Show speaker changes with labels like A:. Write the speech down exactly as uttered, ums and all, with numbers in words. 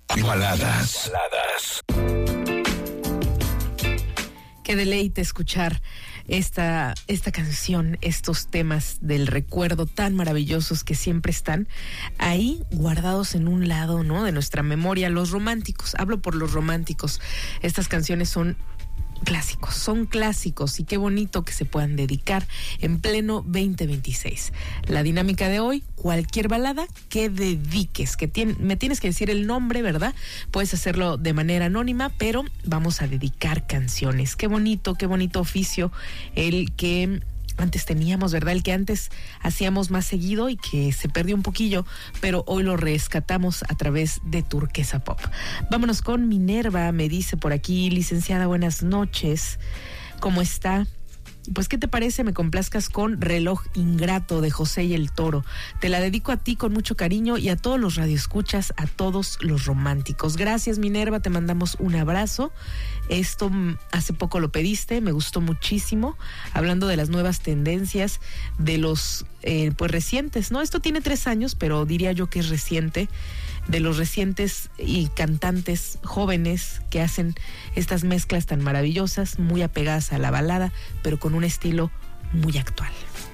A: Baladas. Baladas.
B: Qué deleite escuchar esta, esta canción, estos temas del recuerdo tan maravillosos que siempre están ahí guardados en un lado, ¿no?, de nuestra memoria. Los románticos, hablo por los románticos. Estas canciones son clásicos, son clásicos y qué bonito que se puedan dedicar en pleno veinte veintiséis. La dinámica de hoy, cualquier balada que dediques, que tiene, me tienes que decir el nombre, ¿verdad? Puedes hacerlo de manera anónima, pero vamos a dedicar canciones. Qué bonito, qué bonito oficio el que antes teníamos, ¿verdad? El que antes hacíamos más seguido y que se perdió un poquillo, pero hoy lo rescatamos a través de Turquesa Pop. Vámonos con Minerva, me dice por aquí, licenciada, buenas noches, ¿cómo está? Pues, ¿qué te parece? Me complazcas con Reloj Ingrato de José y el Toro. Te la dedico a ti con mucho cariño y a todos los radioescuchas, a todos los románticos. Gracias, Minerva, te mandamos un abrazo. Esto hace poco lo pediste, me gustó muchísimo. Hablando de las nuevas tendencias, de los eh, pues recientes, ¿no? Esto tiene tres años, pero diría yo que es reciente. De los recientes y cantantes jóvenes que hacen estas mezclas tan maravillosas, muy apegadas a la balada, pero con un estilo muy actual.